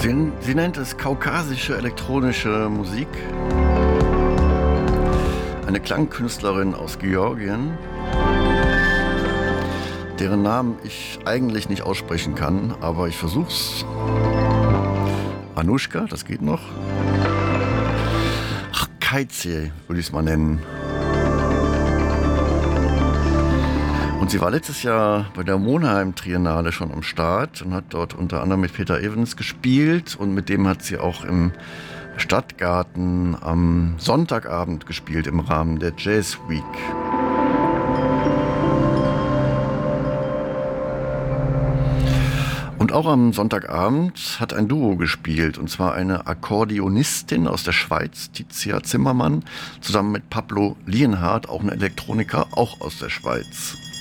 Sie nennt es kaukasische elektronische Musik. Eine Klangkünstlerin aus Georgien, deren Namen ich eigentlich nicht aussprechen kann, aber ich versuch's. Anushka, das geht noch. Keize, würde ich es mal nennen. Und sie war letztes Jahr bei der Monheim Triennale schon am Start und hat dort unter anderem mit Peter Evans gespielt und mit dem hat sie auch im Stadtgarten am Sonntagabend gespielt im Rahmen der Jazz Week. Und auch am Sonntagabend hat ein Duo gespielt, und zwar eine Akkordeonistin aus der Schweiz, Titia Zimmermann, zusammen mit Pablo Lienhardt, auch ein Elektroniker, auch aus der Schweiz.